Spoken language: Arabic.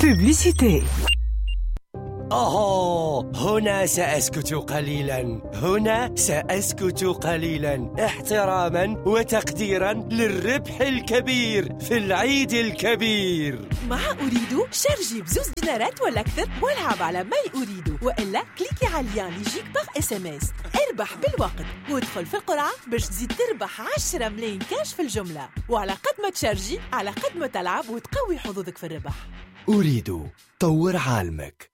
Publicité. هنا سأسكت قليلا احتراما وتقديرا للربح الكبير في العيد الكبير. مع أريدو شارجي بزوز دينارات ولا أكثر والعب على ماي أريدو، وإلا كليكي على اللين اللي يجيك باغ SMS. اربح بالوقت وادخل في القرعة باش تزيد تربح 10 ملايين كاش في الجملة، وعلى قد ما تشارجي على قد ما تلعب وتقوي حظوظك في الربح. أريدو طور عالمك.